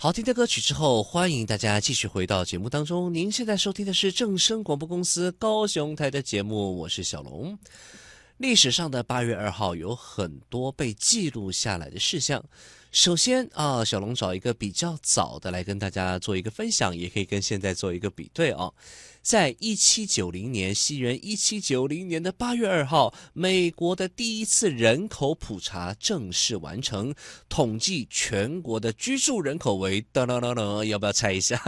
好听的歌曲之后，欢迎大家继续回到节目当中。您现在收听的是正声广播公司高雄台的节目，我是小龙。历史上的8月2号有很多被记录下来的事项。首先啊，小龙找一个比较早的来跟大家做一个分享，也可以跟现在做一个比对啊。在1790年，西元1790年的8月2号，美国的第一次人口普查正式完成，统计全国的居住人口为要不要猜一下？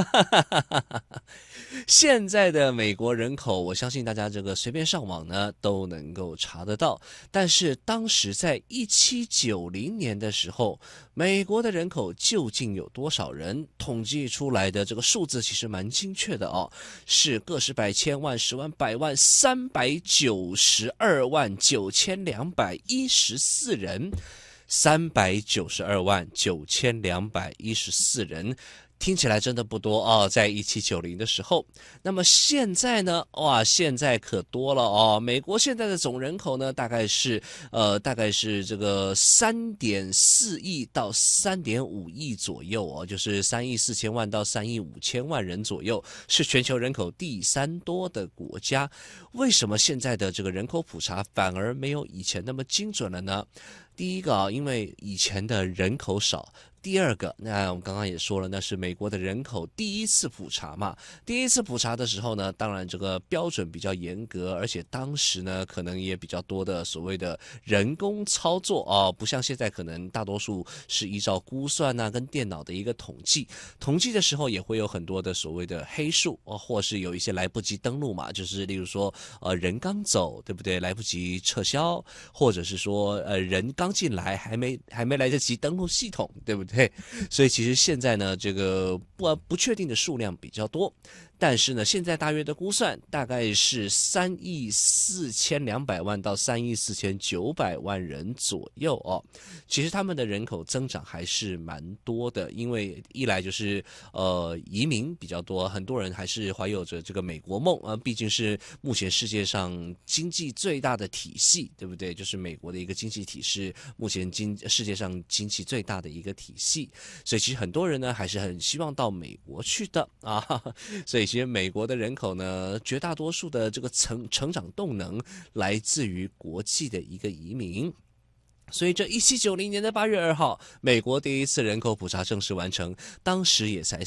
现在的美国人口，我相信大家这个随便上网呢都能够查得到。但是当时在1790年的时候，美国的人口究竟有多少人？统计出来的这个数字其实蛮精确的哦，是个十百千万十万百万3929214人，3929214人。听起来真的不多哦，在1790的时候。那么现在呢？哇，现在可多了哦。美国现在的总人口呢，大概是这个3.4亿到3.5亿左右哦，就是3亿4千万到3亿5千万人左右，是全球人口第3多的国家。为什么现在的这个人口普查反而没有以前那么精准了呢？第一个啊，因为以前的人口少。第二个，那我们刚刚也说了，那是美国的人口第一次普查嘛。第一次普查的时候呢，当然这个标准比较严格，而且当时呢，可能也比较多的所谓的人工操作哦，不像现在可能大多数是依照估算啊跟电脑的一个统计。统计的时候也会有很多的所谓的黑数哦，或是有一些来不及登录嘛，就是例如说人刚走，对不对？来不及撤销，或者是说人刚进来还没来得及登录系统，对不对？所以其实现在呢，这个不确定的数量比较多，但是呢，现在大约的估算大概是3亿4200万到3亿4900万人左右哦。其实他们的人口增长还是蛮多的，因为一来就是移民比较多，很多人还是怀有着这个美国梦啊，毕竟是目前世界上经济最大的体系，对不对？就是美国的一个经济体是目前世界上经济最大的一个体系，所以其实很多人呢还是很希望到美国去的啊。所以其实美国的人口呢，绝大多数的这个成长动能来自于国际的一个移民。所以这1790年的8月2号，美国第一次人口普查正式完成，当时也才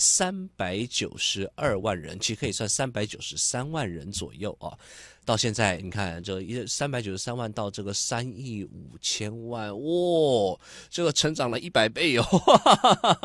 392万人，其实可以算393万人左右啊。到现在你看，这393万到这个3亿5千万，哇，这个成长了100倍哦。